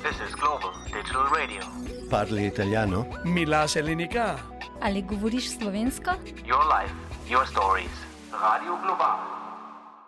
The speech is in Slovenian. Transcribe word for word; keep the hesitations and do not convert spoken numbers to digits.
This is Global Digital Radio. Parli italiano? Mi lase linika. Ali govoriš slovensko? Your life, your stories. Radio Global.